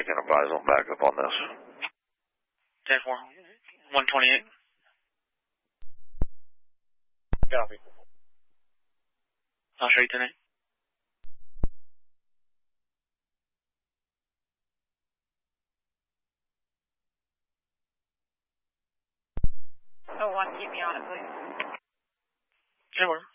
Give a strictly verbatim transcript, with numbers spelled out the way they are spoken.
I can advise on backup on this. ten four. one twenty-eight. Copy. I'll show you tonight. Oh, one, get me on it, please. Sure.